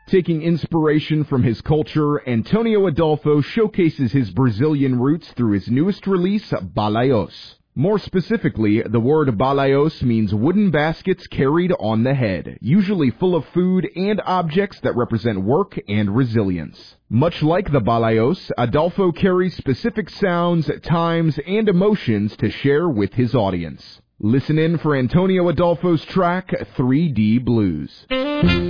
Taking inspiration from his culture, Antonio Adolfo showcases his Brazilian roots through his newest release, Balaios. More specifically, the word balaios means wooden baskets carried on the head, usually full of food and objects that represent work and resilience. Much like the balaios, Adolfo carries specific sounds, times, and emotions to share with his audience. Listen in for Antonio Adolfo's track, 3D Blues.